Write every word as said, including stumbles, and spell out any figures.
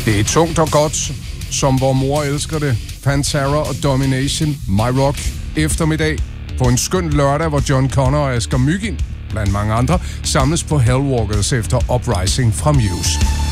Det er tungt og godt, som vor mor elsker det. Pantera og Domination, My Rock, eftermiddag på en skøn lørdag, hvor John Connor og Asger Myggen, blandt mange andre, samles på Hellwalkers efter Uprising fra Muse.